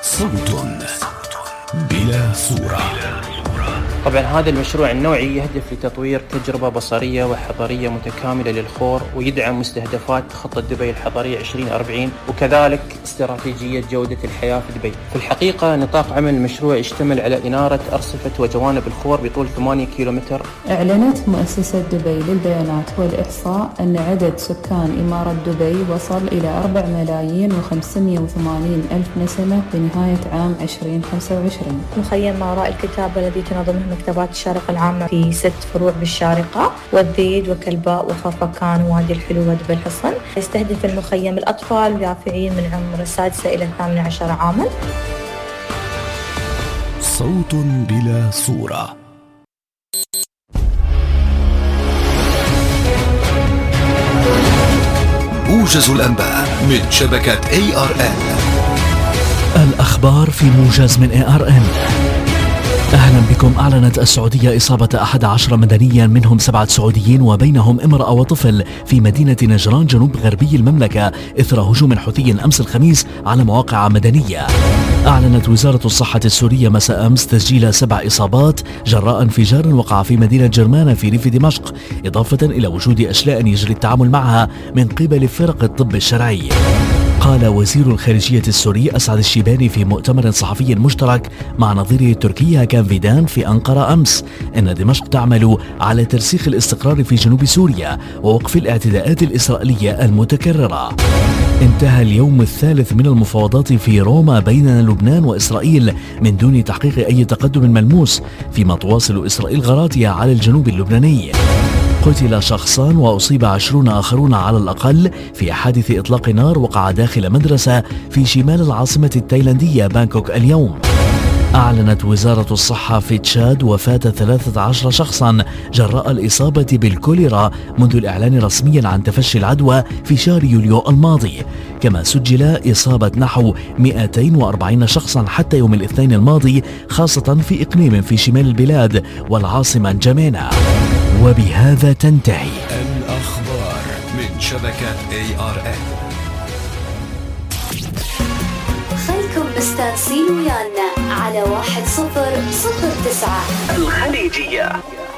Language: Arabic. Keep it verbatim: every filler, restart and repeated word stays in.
صوت بلا صورة. طبعا هذا المشروع النوعي يهدف لتطوير تجربة بصرية وحضرية متكاملة للخور، ويدعم مستهدفات خطة دبي الحضرية عشرين أربعين، وكذلك استراتيجية جودة الحياة في دبي. في الحقيقة نطاق عمل المشروع يشتمل على إنارة أرصفة وجوانب الخور بطول ثمانية كيلومتر. أعلنت مؤسسة دبي للبيانات والإحصاء أن عدد سكان إمارة دبي وصل إلى أربعة ملايين وخمسمائة وثمانين ألف نسمة بنهاية عام عشرين خمسة وعشرين. مخيم ما وراء الكتابة الذي تنظمه مكتبات الشارقة العامة في ست فروع بالشارقة والذيد وكلباء وخرفكان ووادي الحلو ودبي الحصن. يستهدف المخيم الأطفال اليافعين من عمر السادسة إلى الثامنة عشر عاما. صوت بلا صورة. موجز الأنباء من شبكة إيه آر إن. الأخبار في موجز من إيه آر إن. أهلا بكم. أعلنت السعودية إصابة أحد عشر مدنيا منهم سبعة سعوديين وبينهم امرأة وطفل في مدينة نجران جنوب غربي المملكة إثر هجوم حوثي أمس الخميس على مواقع مدنية. أعلنت وزارة الصحة السورية مساء أمس تسجيل سبع إصابات جراء انفجار وقع في مدينة جرمانة في ريف دمشق، إضافة إلى وجود أشلاء يجري التعامل معها من قبل فرق الطب الشرعي. قال وزير الخارجية السوري أسعد الشيباني في مؤتمر صحفي مشترك مع نظيره التركي هاكان فيدان في أنقرة أمس إن دمشق تعمل على ترسيخ الاستقرار في جنوب سوريا ووقف الاعتداءات الإسرائيلية المتكررة. انتهى اليوم الثالث من المفاوضات في روما بين لبنان وإسرائيل من دون تحقيق أي تقدم ملموس، فيما تواصل إسرائيل غاراتها على الجنوب اللبناني. قتل شخصان وأصيب عشرون آخرون على الأقل في حادث إطلاق نار وقع داخل مدرسة في شمال العاصمة التايلاندية بانكوك اليوم. أعلنت وزارة الصحة في تشاد وفاة ثلاثة عشر شخصا جراء الإصابة بالكوليرا منذ الإعلان رسميا عن تفشي العدوى في شهر يوليو الماضي، كما سجل إصابة نحو مئتين وأربعين شخصا حتى يوم الاثنين الماضي، خاصة في إقليم في شمال البلاد والعاصمة نجمينا. وبهذا تنتهي الأخبار من شبكة إيه آر إن. خلكم مستانسين ويانا على واحد صفر صفر تسعة الخليجية.